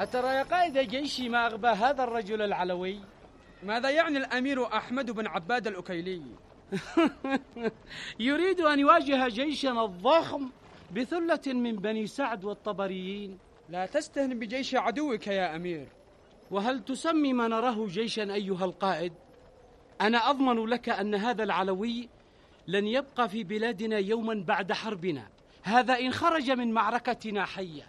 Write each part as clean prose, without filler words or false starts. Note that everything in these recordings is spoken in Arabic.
أترى يا قائد جيشي ما أغبى هذا الرجل العلوي؟ ماذا يعني الأمير أحمد بن عباد الأكيلي؟ يريد أن يواجه جيشنا الضخم بثلة من بني سعد والطبريين. لا تستهن بجيش عدوك يا أمير. وهل تسمي ما نراه جيشا أيها القائد؟ أنا أضمن لك أن هذا العلوي لن يبقى في بلادنا يوما بعد حربنا، هذا إن خرج من معركتنا حيا.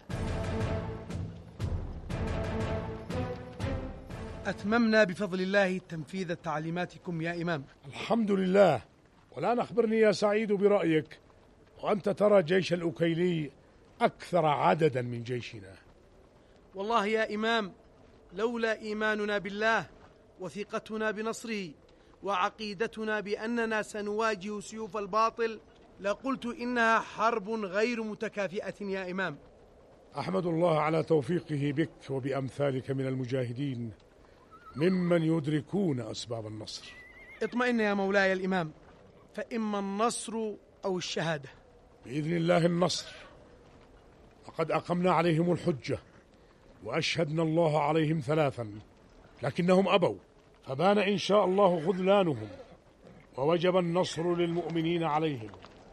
أتممنا بفضل الله تنفيذ تعليماتكم يا إمام. الحمد لله. والآن أخبرني يا سعيد برأيك، وأنت ترى جيش الأكيلي أكثر عددا من جيشنا. والله يا إمام، لولا إيماننا بالله وثقتنا بنصره وعقيدتنا بأننا سنواجه سيوف الباطل لقلت إنها حرب غير متكافئة يا إمام. أحمد الله على توفيقه بك وبأمثالك من المجاهدين ممن يدركون أسباب النصر. اطمئن يا مولاي الإمام، فإما النصر أو الشهادة. بإذن الله النصر. لقد أقمنا عليهم الحجة وأشهدنا الله عليهم 3، لكنهم أبوا، فبان إن شاء الله خذلانهم، ووجب النصر للمؤمنين عليهم.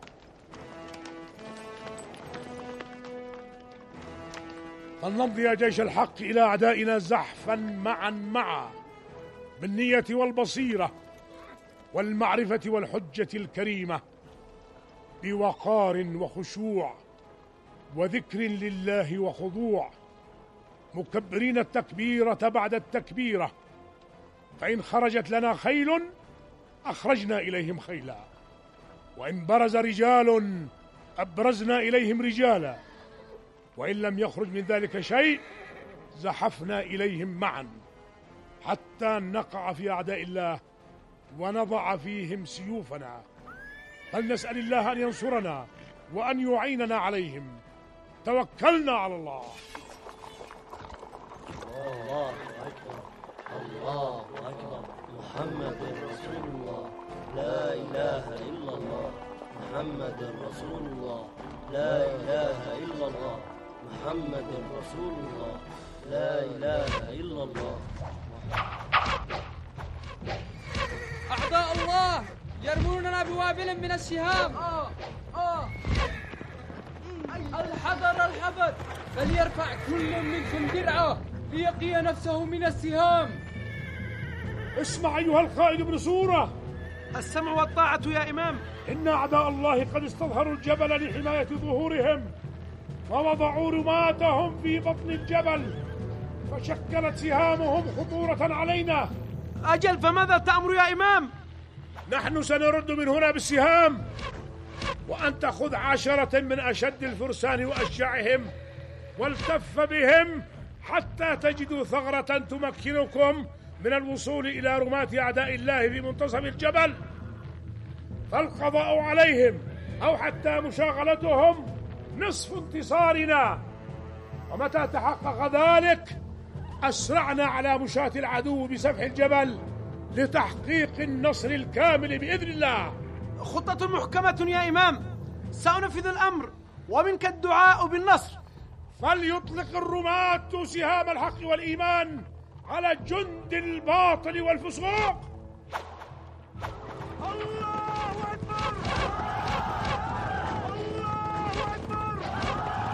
فلنمضي يا جيش الحق إلى أعدائنا زحفا معا بالنية والبصيرة والمعرفة والحجة الكريمة، بوقار وخشوع وذكر لله وخضوع، مكبرين التكبيرة بعد التكبيرة، فإن خرجت لنا خيل أخرجنا إليهم خيلا، وإن برز رجال أبرزنا إليهم رجالا، وإن لم يخرج من ذلك شيء زحفنا إليهم معا حتى نقع في أعداء الله ونضع فيهم سيوفنا. فلنسأل الله أن ينصرنا وأن يعيننا عليهم. توكلنا على الله. الله أكبر، الله أكبر، محمد رسول الله، لا إله إلا الله، محمد رسول الله، لا إله إلا الله، محمد رسول الله، لا إله إلا الله. أعداء الله يرموننا بوابل من السهام. الحذر الحذر، فليرفع كل منكم درعه ليقي نفسه من السهام. اسمع أيها القائد ابن سورة. السمع والطاعة يا إمام. إن أعداء الله قد استظهروا الجبل لحماية ظهورهم، فوضعوا رماتهم في بطن الجبل، فشكلت سهامهم خطورة علينا. أجل، فماذا تأمر يا إمام؟ نحن سنرد من هنا بالسهام، وأنت خذ 10 من أشد الفرسان وأشجعهم والتف بهم حتى تجدوا ثغرة تمكنكم من الوصول إلى رماة أعداء الله في منتصف الجبل، فالقضاء عليهم أو حتى مشاغلتهم نصف انتصارنا. ومتى تحقق ذلك أسرعنا على مشاة العدو بسفح الجبل لتحقيق النصر الكامل بإذن الله. خطة محكمة يا إمام، سأنفذ الأمر، ومنك الدعاء بالنصر. فليطلق الرماة سهام الحق والإيمان على جند الباطل والفسوق. الله أكبر.